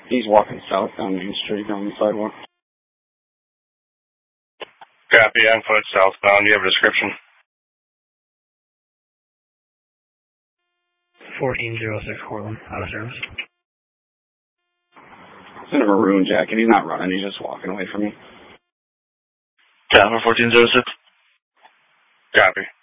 He's walking south down Main Street on the sidewalk. Copy, on foot southbound. Do you have a description? 1406 Cortland, out of service. He's in a maroon jacket. He's not running. He's just walking away from me. Tower 1406. Copy.